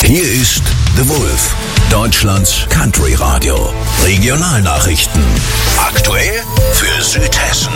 Hier ist The Wolf, Deutschlands Country Radio. Regionalnachrichten. Aktuell für Südhessen.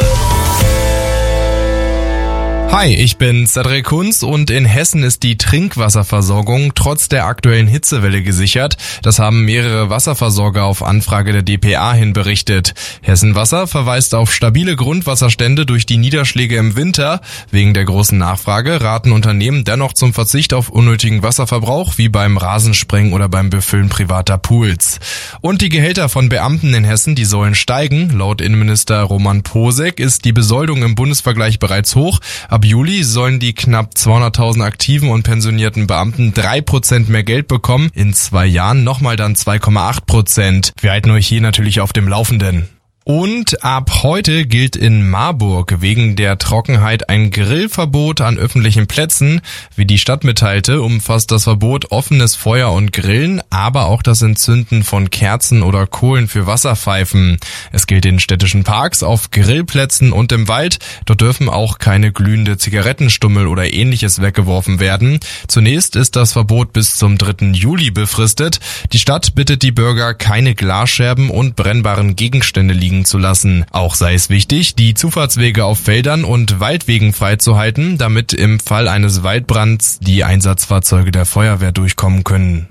Hi, ich bin Cedric Kunz und in Hessen ist die Trinkwasserversorgung trotz der aktuellen Hitzewelle gesichert. Das haben mehrere Wasserversorger auf Anfrage der dpa hin berichtet. Hessen Wasser verweist auf stabile Grundwasserstände durch die Niederschläge im Winter. Wegen der großen Nachfrage raten Unternehmen dennoch zum Verzicht auf unnötigen Wasserverbrauch, wie beim Rasensprengen oder beim Befüllen privater Pools. Und die Gehälter von Beamten in Hessen, die sollen steigen. Laut Innenminister Roman Posek ist die Besoldung im Bundesvergleich bereits hoch. Ab Juli sollen die knapp 200.000 aktiven und pensionierten Beamten 3% mehr Geld bekommen. In 2 Jahren nochmal dann 2,8%. Wir halten euch hier natürlich auf dem Laufenden. Und ab heute gilt in Marburg wegen der Trockenheit ein Grillverbot an öffentlichen Plätzen. Wie die Stadt mitteilte, umfasst das Verbot offenes Feuer und Grillen, aber auch das Entzünden von Kerzen oder Kohlen für Wasserpfeifen. Es gilt in städtischen Parks, auf Grillplätzen und im Wald. Dort dürfen auch keine glühende Zigarettenstummel oder ähnliches weggeworfen werden. Zunächst ist das Verbot bis zum 3. Juli befristet. Die Stadt bittet die Bürger, keine Glasscherben und brennbaren Gegenstände liegen zu lassen. Auch sei es wichtig, die Zufahrtswege auf Feldern und Waldwegen freizuhalten, damit im Fall eines Waldbrands die Einsatzfahrzeuge der Feuerwehr durchkommen können.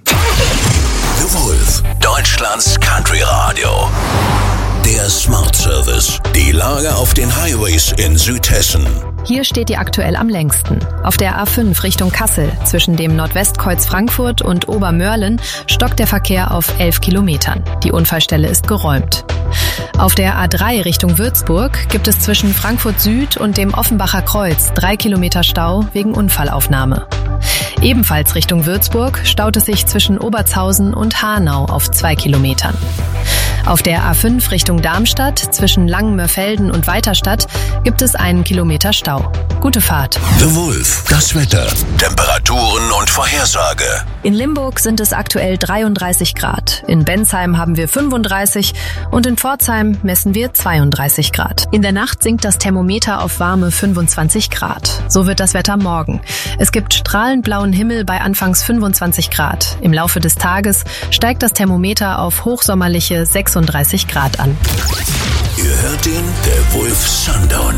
The Wolf, Deutschlands Country Radio. Der Smart Service. Die Lage auf den Highways in Südhessen. Hier steht die aktuell am längsten. Auf der A5 Richtung Kassel zwischen dem Nordwestkreuz Frankfurt und Obermörlen stockt der Verkehr auf 11 Kilometern. Die Unfallstelle ist geräumt. Auf der A3 Richtung Würzburg gibt es zwischen Frankfurt Süd und dem Offenbacher Kreuz 3 Kilometer Stau wegen Unfallaufnahme. Ebenfalls Richtung Würzburg staut es sich zwischen Obertshausen und Hanau auf 2 Kilometern. Auf der A5 Richtung Darmstadt zwischen Langenmörfelden und Weiterstadt gibt es 1 Kilometer Stau. Gute Fahrt. The Wolf, das Wetter, Temperaturen und Vorhersage. In Limburg sind es aktuell 33 Grad. In Bensheim haben wir 35 und in Pforzheim messen wir 32 Grad. In der Nacht sinkt das Thermometer auf warme 25 Grad. So wird das Wetter morgen. Es gibt strahlend blauen Himmel bei anfangs 25 Grad. Im Laufe des Tages steigt das Thermometer auf hochsommerliche 36 Grad an. Ihr hört den The Wolf Sundowner.